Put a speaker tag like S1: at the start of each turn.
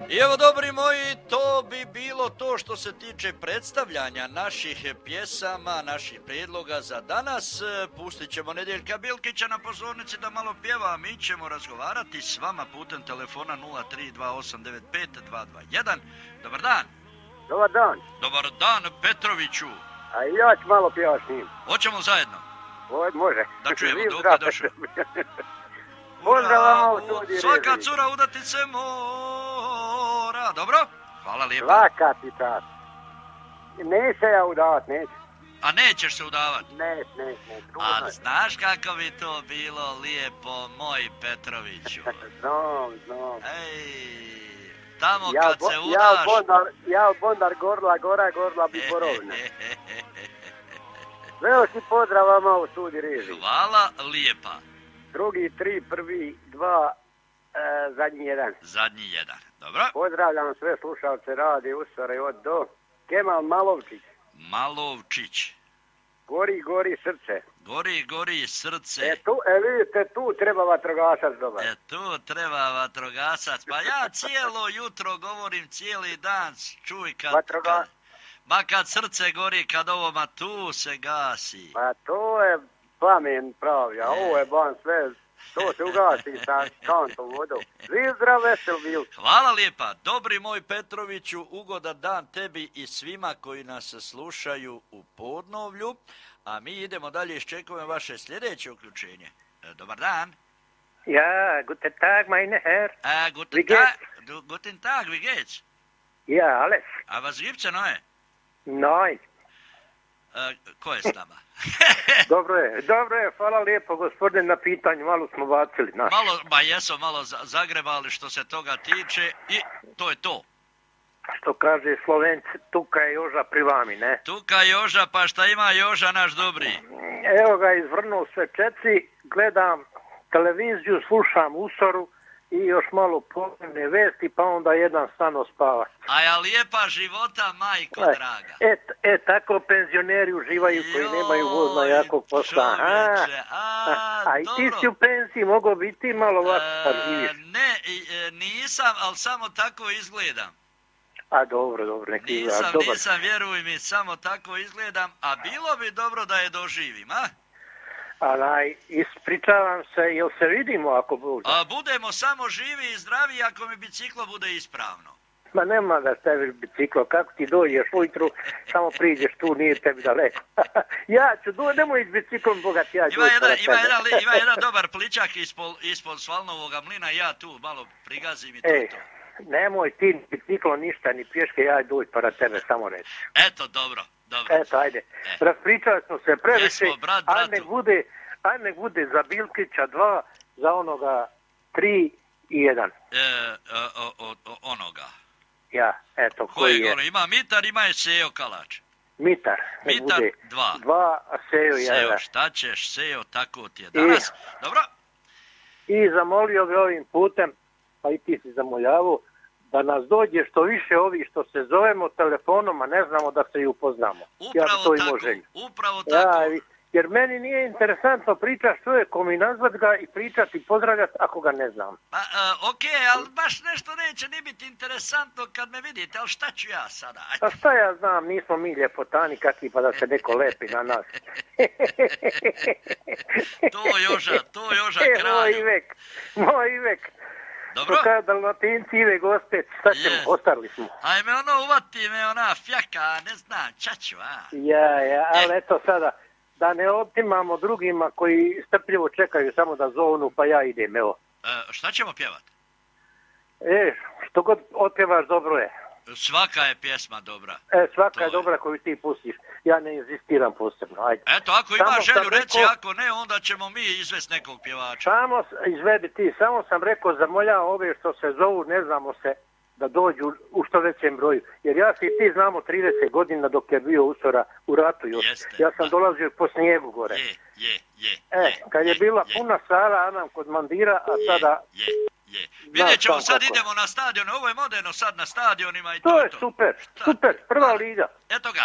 S1: I evo, dobri moji, to bi bilo to što se tiče predstavljanja naših pjesama, naših prijedloga za danas. Pustit ćemo Nedjeljka Bilkića na pozornici da malo pjeva, a mi ćemo razgovarati s vama putem telefona 0328952221. Dobar dan.
S2: Dobar dan.
S1: Dobar dan, Petroviću.
S2: A ja ću malo pjevati s njim.
S1: Hoćemo zajedno?
S2: Može.
S1: Da čujemo, dok je došao.
S2: Pozdrav vam u studiju.
S1: Svaka cura udatice mora. Dobro? Hvala lijepo.
S2: Svaka ti čast. Neće ja udavat, neće.
S1: A nećeš se udavat?
S2: Ne.
S1: A znaš kako bi to bilo lijepo, moj Petroviću?
S2: Znam.
S1: Ej, tamo kad se udaš...
S2: Ja od Bondar Gorla bi Borovna. Veliki pozdrav vama u studiju režiji.
S1: Hvala lijepa.
S2: Drugi, 3, prvi, 2, zadnji 1.
S1: Zadnji 1, dobro.
S2: Pozdravljam sve slušalce radi Usore od do. Kemal Malovčić.
S1: Malovčić.
S2: Gori srce.
S1: Gori srce.
S2: Vidite, tu treba vatrogasac dobar.
S1: Tu treba vatrogasac. Pa ja cijelo jutro govorim, cijeli dan, čuj kad srce gori, kad ovoma tu se gasi.
S2: Pa to je plamen pravi, a ovo je ban sve, to se ugasi sa kantom vodom. Živ, zdrav, vesel bil.
S1: Hvala lijepa, dobri moj Petroviću, ugodan dan tebi i svima koji nas slušaju u Podnovlju, a mi idemo dalje, iščekujemo vaše sljedeće uključenje. Dobar dan.
S2: Ja, guten Tag, meine Herr.
S1: Guten Tag, wie geht's?
S2: Ja, alles.
S1: A was gibt's neu?
S2: Nein.
S1: Ko je s nama?
S2: Dobro je, hvala lijepo gospodine na pitanju, malo smo bacili.
S1: Malo zagrebali što se toga tiče i to je to.
S2: Što kaže Slovenci, tuka je Joža pri vami, ne?
S1: Tuka Joža, pa šta ima Joža naš dobri?
S2: Evo ga, izvrnuo sve čeci, gledam televiziju, slušam Usoru i još malo posebne vesti, pa onda jedan stano spava.
S1: A ja lijepa života, majko draga.
S2: Tako penzioneri uživaju koji nemaju vozna jakog posla. A i ti si u pensiji, mogo biti malo ovako živiš.
S1: Ne, nisam, ali samo tako izgledam.
S2: A dobro, neki izgleda.
S1: Nisam, vjeruj mi, samo tako izgledam, a bilo bi dobro da je doživim, a?
S2: Ispričavam se, jel se vidimo ako bude?
S1: A budemo samo živi i zdravi ako mi biciklo bude ispravno.
S2: Ma nema da staviš biciklo, kako ti dođeš ujutru, samo priđeš tu, nije tebi daleko. Ja ću, nemoj iz biciklom, bogat, ja ću.
S1: Ima jedan dobar pličak ispod Svalnovoga mlina, ja tu malo prigazim i to.
S2: Nemoj ti biciklo ništa, ni pješke, ja dođu para tebe, samo reći.
S1: Eto, dobro.
S2: Eto, ajde. Raspričali smo se previše, aj nek bude za Bilkića 2, za onoga 3 i 1.
S1: Onoga.
S2: Ja, eto, koji je.
S1: Ima Mitar, ima je Sejo Kalač.
S2: Mitar
S1: 2.
S2: 2, a Sejo 1.
S1: Sejo, šta ćeš, Sejo, tako ti je danas. Dobro.
S2: I zamolio bi ovim putem, pa i ti si zamoljavao, da nas dođe što više ovi što se zovemo telefonom, a ne znamo da se i upoznamo.
S1: Upravo tako.
S2: Jer meni nije interesantno pričati s čovjekom i nazvat ga i pričati i pozdravljati ako ga ne znam.
S1: Okej, ali baš nešto neće ni biti interesantno kad me vidite, ali šta ću ja sada?
S2: Pa šta ja znam, nismo mi ljepotani kakvi pa da se neko lepi na nas.
S1: To Joža kralju.
S2: Moj Ivek.
S1: Dobro?
S2: Što kada Dalmatinci Ive Gospeć, šta ćemo, ostali smo.
S1: Ajme uvati me ona fjaka, ne znam, čaču, a?
S2: Ja, ali eto sada, da ne otimamo drugima koji strpljivo čekaju samo da zovnu, pa ja idem, evo.
S1: Šta ćemo pjevat?
S2: Što god otpjevaš, dobro je.
S1: Svaka je pjesma dobra.
S2: Svaka je dobra koju ti pustiš. Ja ne inzistiram posebno, ajde.
S1: Eto, ako ima želju reći, ako ne, onda ćemo mi izvesti nekog pjevača.
S2: Izvedi ti, samo sam rekao, zamoljavam ove što se zovu, ne znamo se, da dođu u što većem broju. Jer ja si i ti znamo 30 godina dok je bio Usora u ratu još. Ja sam dolazio po snijegu gore. Kad je bila puna sala, Anam kod Mandira, a sada...
S1: Vidjet ćemo, sad idemo na stadion, ovo je moderno sad na stadionima i to je
S2: super, prva liga.
S1: Eto ga.